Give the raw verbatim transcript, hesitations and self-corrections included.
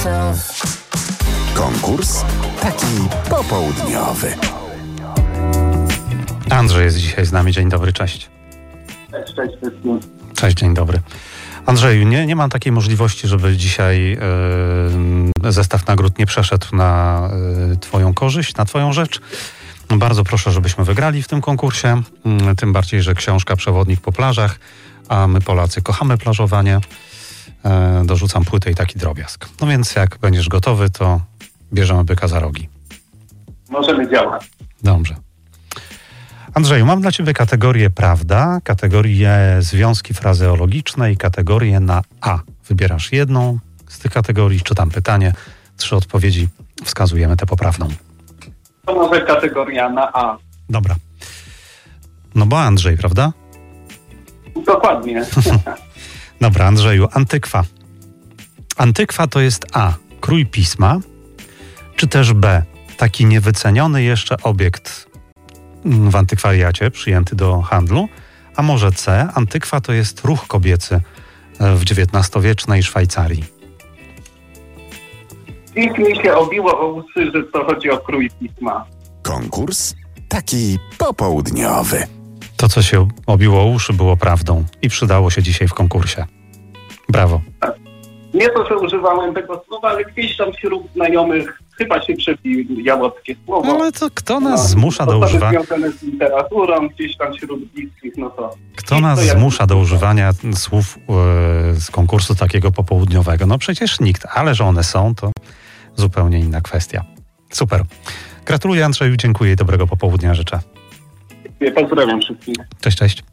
Konkurs taki popołudniowy. Andrzej jest dzisiaj z nami. Dzień dobry, cześć. Cześć, cześć wszystkim. Cześć, dzień dobry. Andrzeju, nie, nie mam takiej możliwości, żeby dzisiaj yy, zestaw nagród nie przeszedł na yy, twoją korzyść, na twoją rzecz. Bardzo proszę, żebyśmy wygrali w tym konkursie. Yy, tym bardziej, że książka Przewodnik po plażach, a my Polacy kochamy plażowanie. Yy, dorzucam płytę i taki drobiazg. No więc jak będziesz gotowy, to bierzemy byka za rogi. Możemy działać. Dobrze. Andrzeju, mam dla ciebie kategorię prawda, kategorię związki frazeologiczne i kategorię na A. Wybierasz jedną z tych kategorii, czytam pytanie, trzy odpowiedzi, wskazujemy tę poprawną. To może kategoria na A. Dobra. No bo Andrzej, prawda? Dokładnie. Dobra, Andrzeju, antykwa. Antykwa to jest A. Krój pisma, czy też B. Taki niewyceniony jeszcze obiekt w antykwariacie przyjęty do handlu, a może C. Antykwa to jest ruch kobiecy w dziewiętnastowiecznej Szwajcarii. Dziś mi się obiło o uszy, że to chodzi o krój pisma. Konkurs taki popołudniowy. To, co się obiło o uszy, było prawdą i przydało się dzisiaj w konkursie. Brawo. Nie to, że używałem tego słowa, ale gdzieś tam wśród znajomych chyba się przewijało takie słowo. No, ale to kto nas No, zmusza do używania? związane z literaturą, gdzieś tam wśród bliskich, no to... Kto nas to zmusza do używania słów yy, z konkursu takiego popołudniowego? No przecież nikt, ale że one są, to zupełnie inna kwestia. Super. Gratuluję, Andrzeju, dziękuję i dobrego popołudnia życzę. Pozdrawiam wszystkich. Cześć, cześć.